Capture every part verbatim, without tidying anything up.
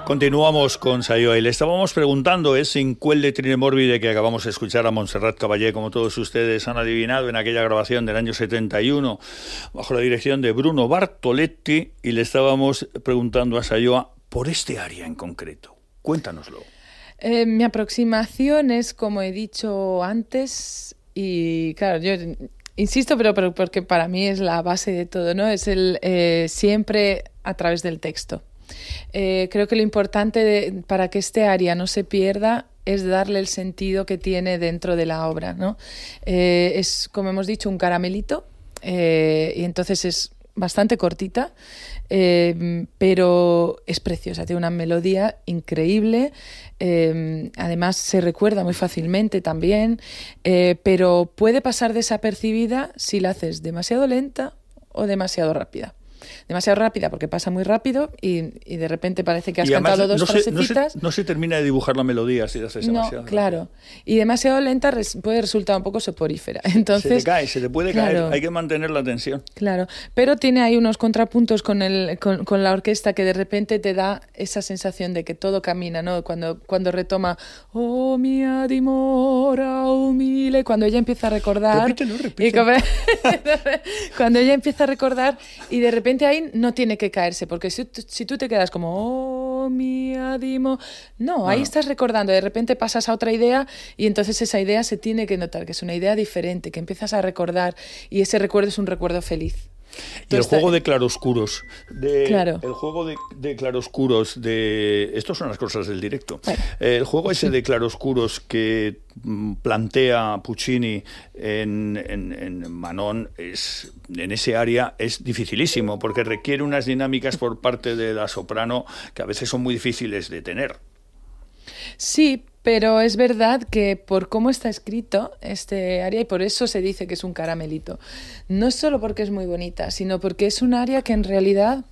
Continuamos con Saioa y le estábamos preguntando ese in quel de Trine Morbide que acabamos de escuchar a Montserrat Caballé, como todos ustedes han adivinado, en aquella grabación del año setenta y uno, bajo la dirección de Bruno Bartoletti, y le estábamos preguntando a Saioa por este aria en concreto. Cuéntanoslo. Eh, mi aproximación es, como he dicho antes, y claro, yo insisto, pero, pero porque para mí es la base de todo, ¿no? Es el eh, siempre a través del texto. Eh, creo que lo importante de, para que este aria no se pierda es darle el sentido que tiene dentro de la obra, ¿no? Eh, es, como hemos dicho, un caramelito, eh, y entonces es bastante cortita, eh, pero es preciosa, tiene una melodía increíble, eh, además se recuerda muy fácilmente también, eh, pero puede pasar desapercibida si la haces demasiado lenta o demasiado rápida. Demasiado rápida porque pasa muy rápido y, y de repente parece que has y además, cantado dos no frasecitas. Se, no, se, no se termina de dibujar la melodía si la haces demasiado. No, claro. Y demasiado lenta res, puede resultar un poco soporífera. Entonces, se te cae, se te puede claro, caer. Hay que mantener la tensión. Claro, pero tiene ahí unos contrapuntos con, el, con, con la orquesta que de repente te da esa sensación de que todo camina, ¿no? Cuando, cuando retoma oh mia dimora humile, cuando ella empieza a recordar. Repítelo, repítelo. Y como, cuando ella empieza a recordar y de repente ahí no tiene que caerse, porque si, si tú te quedas como oh mia dimo, no, ahí no. Estás recordando, de repente pasas a otra idea y entonces esa idea se tiene que notar que es una idea diferente, que empiezas a recordar y ese recuerdo es un recuerdo feliz. Y el juego de claroscuros, de, claro. el juego de, de claroscuros, de, estos son las cosas del directo, bueno, el juego ese de claroscuros que plantea Puccini en, en, en Manon, es, en ese aria, es dificilísimo, porque requiere unas dinámicas por parte de la soprano que a veces son muy difíciles de tener. Sí, pero es verdad que por cómo está escrito este aria, y por eso se dice que es un caramelito, no es solo porque es muy bonita, sino porque es un aria que en realidad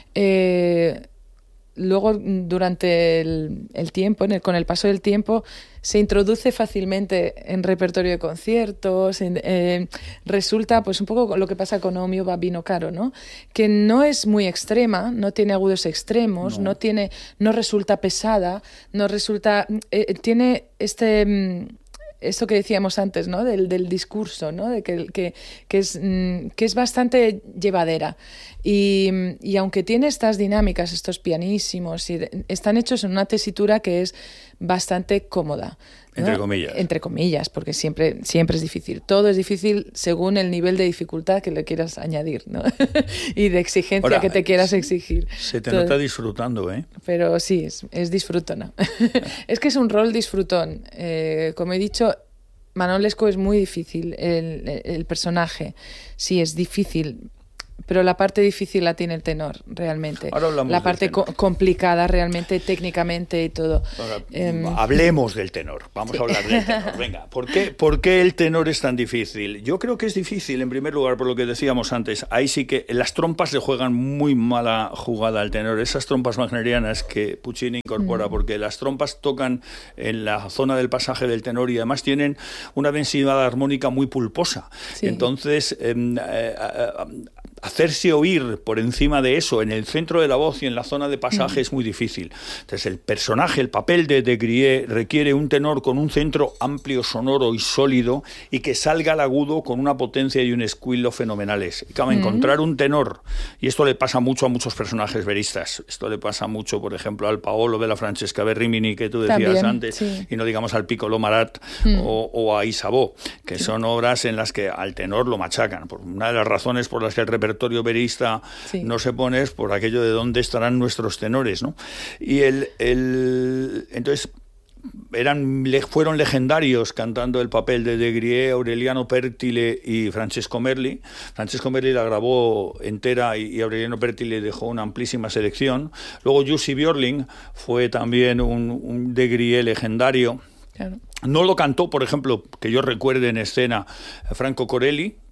eh, luego durante el, el tiempo, en el, con el paso del tiempo, se introduce fácilmente en repertorio de conciertos, en, eh, resulta pues un poco lo que pasa con O mio babbino caro, ¿no? Que no es muy extrema, no tiene agudos extremos, no, no tiene, no resulta pesada, no resulta, eh, tiene este esto que decíamos antes, ¿no? Del, del discurso, ¿no? De que, que, que, es, que es bastante llevadera. Y, y aunque tiene estas dinámicas, estos pianísimos, y están hechos en una tesitura que es bastante cómoda, ¿no? Entre comillas. Entre comillas, porque siempre, siempre es difícil. Todo es difícil según el nivel de dificultad que le quieras añadir, ¿no? Y de exigencia Ahora, que te quieras exigir. Se te Todo, nota disfrutando, ¿eh? Pero sí, es, es disfrutona. Es que es un rol disfrutón. Eh, como he dicho, Manon Lescaut es muy difícil, el, el, el personaje. Sí, es difícil. Pero la parte difícil la tiene el tenor, realmente. Ahora hablamos la parte del tenor. Co- complicada, realmente, técnicamente y todo. Ahora, eh, hablemos del tenor. Vamos sí. a hablar del tenor. Venga, ¿por qué, ¿por qué el tenor es tan difícil? Yo creo que es difícil, en primer lugar, por lo que decíamos antes. Ahí sí que las trompas le juegan muy mala jugada al tenor. Esas trompas wagnerianas que Puccini incorpora, mm. porque las trompas tocan en la zona del pasaje del tenor y además tienen una densidad armónica muy pulposa. Sí. Entonces, eh, eh, eh, hacerse oír por encima de eso en el centro de la voz y en la zona de pasaje mm. es muy difícil. Entonces el personaje, el papel de de Grieux requiere un tenor con un centro amplio, sonoro y sólido y que salga al agudo con una potencia y un esquilo fenomenales. Y claro, mm. encontrar un tenor, y esto le pasa mucho a muchos personajes veristas, esto le pasa mucho, por ejemplo, al Paolo de la Francesca Berrimini, que tú decías También, antes, sí. y no digamos al Piccolo Marat mm. o, o a Isabeau, que sí. son obras en las que al tenor lo machacan. Por una de las razones por las que el repertorio repertorio verista sí. no se pone es por aquello de dónde estarán nuestros tenores, ¿no? Y el, el entonces eran fueron legendarios cantando el papel de de Grieux, Aureliano Pertile y Francesco Merli. Francesco Merli la grabó entera y, y Aureliano Pertile dejó una amplísima selección. Luego Jussi Björling fue también un, un de Grieux legendario. Claro. No lo cantó, por ejemplo, que yo recuerde en escena, Franco Corelli,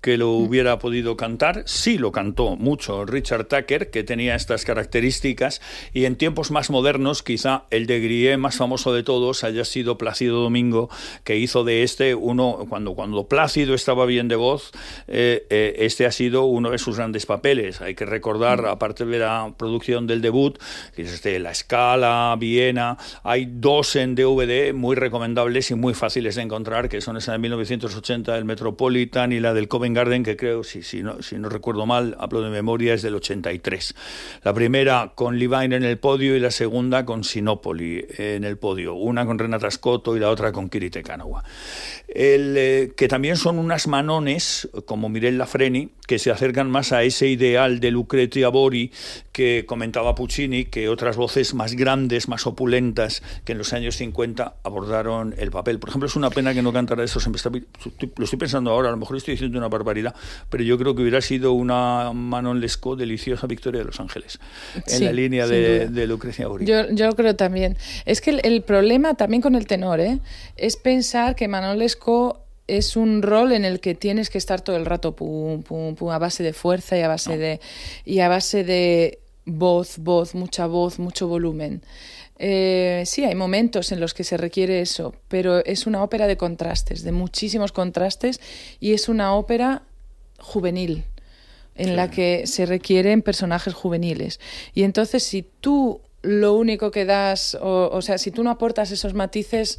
que lo hubiera podido cantar. Sí lo cantó mucho Richard Tucker, que tenía estas características, y en tiempos más modernos quizá el de Grieg más famoso de todos haya sido Plácido Domingo, que hizo de este uno, cuando, cuando Plácido estaba bien de voz, eh, eh, este ha sido uno de sus grandes papeles. Hay que recordar, mm. aparte de la producción del debut, que es este, La Scala, Viena, hay dos en D V D muy recomendables y muy fáciles de encontrar, que son esa de mil novecientos ochenta del Metropolitan y la del Covent Garden, que creo, si, si, no, si no recuerdo mal, hablo de memoria, es del ochenta y tres. La primera con Levine en el podio y la segunda con Sinopoli en el podio, una con Renata Scotto y la otra con Kirite Kanawa. El, eh, que también son unas manones, como Mirella Freni, que se acercan más a ese ideal de Lucrezia Borri que comentaba Puccini, que otras voces más grandes, más opulentas, que en los años cincuenta abordaron el papel. Por ejemplo, es una pena que no cantara eso, lo estoy pensando ahora, a lo mejor estoy diciendo una barbaridad, pero yo creo que hubiera sido una Manon Lescaut deliciosa Victoria de los Ángeles, en sí, la línea de, de Lucrezia Borri. Yo, yo creo también. Es que el, el problema también con el tenor, ¿eh? es pensar que Manon Lescaut es un rol en el que tienes que estar todo el rato pum, pum, pum, a base de fuerza y a base no. de y a base de voz, voz, mucha voz, mucho volumen. Eh, sí, hay momentos en los que se requiere eso, pero es una ópera de contrastes, de muchísimos contrastes, y es una ópera juvenil, en sí. la que se requieren personajes juveniles. Y entonces, si tú lo único que das, o, o sea, si tú no aportas esos matices,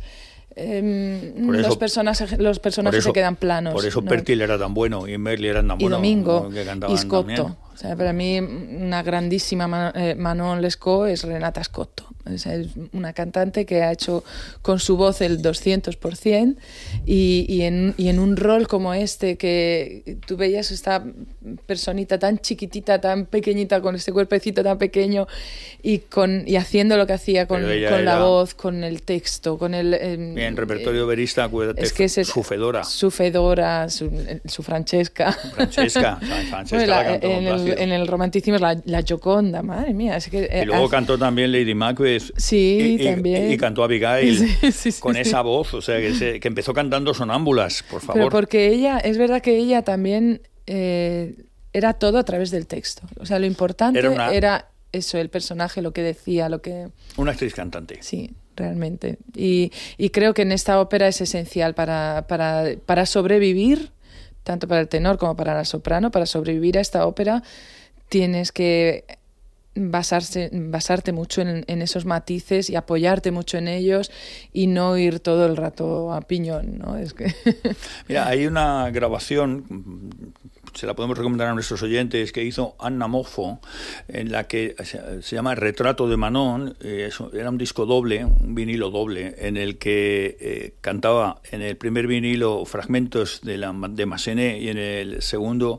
Eh, eso, los personajes, los personajes eso, se quedan planos. Por eso ¿no? Pertil era tan bueno y Merli era tan y bueno. Domingo, que y Scotto. O sea, para mí una grandísima Man- eh, Manon Lescaut es Renata Scotto. O sea, es una cantante que ha hecho con su voz el doscientos por ciento y, y, en, y en un rol como este, que tú veías esta personita tan chiquitita, tan pequeñita, con este cuerpecito tan pequeño y, con, y haciendo lo que hacía con, con la voz, con el texto, con el... Eh, en repertorio eh, verista, acuérdate, es que es su Fedora. Su Fedora, su, su Francesca. Francesca, Francesca bueno, la, la cantó en, el, en el romanticismo, la, la Gioconda, madre mía. Es que, eh, y luego hace... cantó también Lady Macbeth. Sí, y, también. Y, y cantó Abigail sí, sí, sí, con sí. esa voz, o sea, que, se, que empezó cantando sonámbulas, por favor. Pero porque ella, es verdad que ella también eh, era todo a través del texto. O sea, lo importante era, una... era eso, el personaje, lo que decía, lo que... Una actriz cantante. Sí, realmente. Y, y creo que en esta ópera es esencial para, para, para sobrevivir, tanto para el tenor como para la soprano, para sobrevivir a esta ópera tienes que basarse, basarte mucho en, en esos matices y apoyarte mucho en ellos y no ir todo el rato a piñón, ¿no? Es que... Mira, hay una grabación, se la podemos recomendar a nuestros oyentes, que hizo Anna Moffo, en la que se, se llama Retrato de Manon. Eh, eso, era un disco doble, un vinilo doble, en el que eh, cantaba en el primer vinilo fragmentos de la de Massenet y en el segundo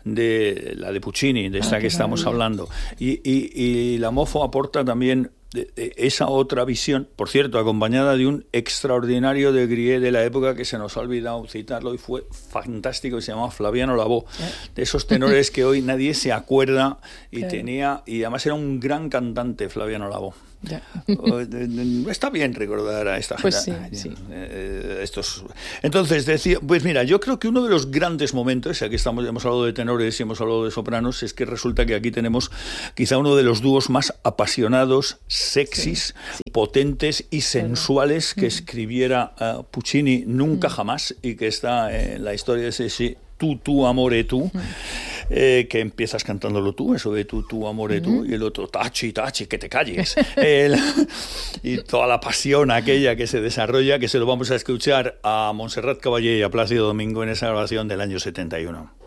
de la de Puccini, de esta ah, que estamos maravilla. hablando. Y, y, y la Moffo aporta también de, de esa otra visión, por cierto, acompañada de un extraordinario de Grieg de la época que se nos ha olvidado citarlo y fue fantástico, que se llamaba Flaviano Lavaux, de esos tenores que hoy nadie se acuerda y claro. tenía, y además era un gran cantante Flaviano Lavaux. Ya. Está bien recordar a esta pues gente. Sí, sí. Eh, estos. Entonces, decía, pues mira, yo creo que uno de los grandes momentos, aquí estamos, hemos hablado de tenores y hemos hablado de sopranos, es que resulta que aquí tenemos quizá uno de los dúos más apasionados, sexys, sí, sí. potentes y sensuales que escribiera uh, Puccini nunca jamás, y que está en la historia de ese sí, tú, tú, amore, tú, eh, que empiezas cantándolo tú, eso de tú, tú, amore, tú, y el otro, tachi, tachi, que te calles. El, y toda la pasión aquella que se desarrolla, que se lo vamos a escuchar a Montserrat Caballé y a Plácido Domingo en esa grabación del año setenta y uno.